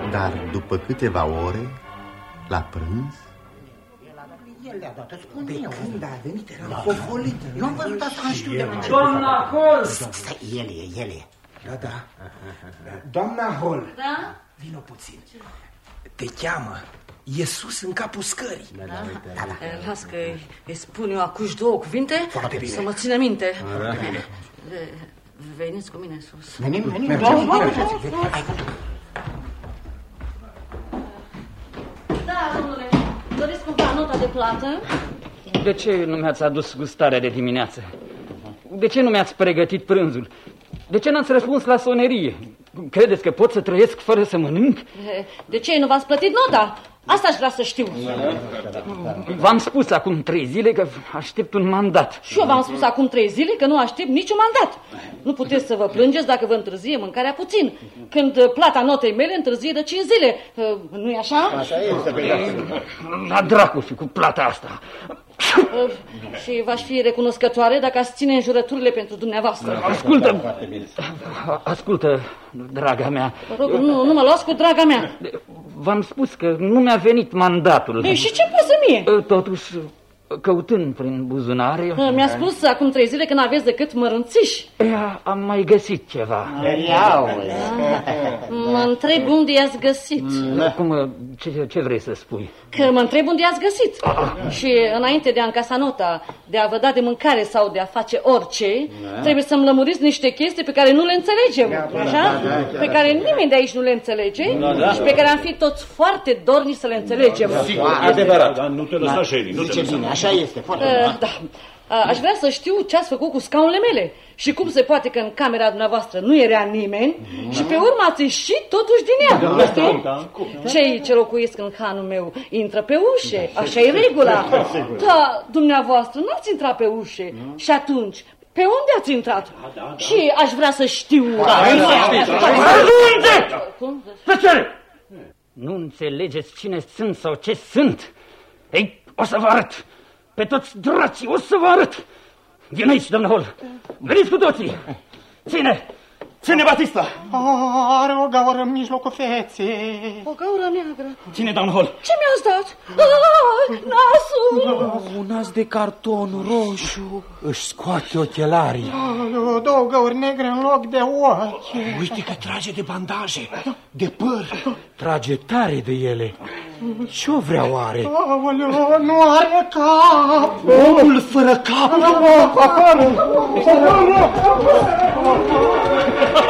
Dar după câteva ore, la prânz... El le-a dat, îți spun eu. Când a venit, era fofolit. Nu am văzut asta, nu știu de la început. Doamna Hall! Stai, el e. Da. Doamna Hall. Da? Vino puțin. Te cheamă. E sus în capul scării. Da. Las că îi spun eu acuși două cuvinte. Foarte bine. Să mă țină minte. Veniți cu mine sus. Venim. Da, domnule, doriți cumva nota de plată? De ce nu mi-ați adus gustarea de dimineață? De ce nu mi-ați pregătit prânzul? De ce n-ați răspuns la sonerie? Credeți că pot să trăiesc fără să mănânc? De ce nu v-ați plătit nota? Asta aș vrea să știu. V-am spus acum 3 zile că aștept un mandat. Și eu v-am spus acum 3 zile că nu aștept niciun mandat. Nu puteți să vă plângeți dacă vă întârzie mâncarea puțin, când plata notei mele întârzie de 5 zile. Nu-i așa? Așa este. La dracu și cu plata asta. Și v-aș fi recunoscătoare dacă ați ține înjurăturile pentru dumneavoastră. Ascultă, draga mea. Vă rog, nu mă luați cu draga mea. V-am spus că nu mi-a venit mandatul. Ei, și ce poate să mie? Totuși, căutând prin buzunare... Mi-a spus acum 3 zile că n-aveți decât mărunțiși. Am mai găsit ceva. Mă întreb unde i-ați găsit. Cum, ce vrei să spui? Că mă întreb unde i-ați găsit. Și înainte de a încasa nota, de a vă da de mâncare sau de a face orice, trebuie să-mi lămuriți niște chestii pe care nu le înțelegem. Așa? Pe care nimeni de aici nu le înțelege și pe care am fi toți foarte dornici să le înțelegem. Adevărat. Nu te lăsa, Sherry. Zice bine, așa este, foarte bine. Da. Aș vrea să știu ce ați făcut cu scaunele mele și cum se poate că în camera dumneavoastră nu era nimeni și pe urmă ați ieșit totuși din ea. Cei ce locuiesc în hanul meu intră pe ușe, așa e regula. Da, dumneavoastră n-ați intrat pe ușe și atunci pe unde ați intrat? Și aș vrea să știu. Nu înțelegeți cine sunt sau ce sunt? Ei, o să vă arăt. Pe toți dracii, o să vă arăt! Vin aici, doamnă Hall! Veniți cu toții! Ține, Batista! Are o gaură în mijlocul feței. O gaură neagră. Ține, doamnă Hall! Ce mi-ați dat? Nasul! Un nas de carton roșu. Își scoate ochelarii. Două gauri negre în loc de ochi. Uite că trage de bandaje, de păr. Trage tare de ele. Ce-o vrea oare? Aoleu, nu are cap. Omul fără cap.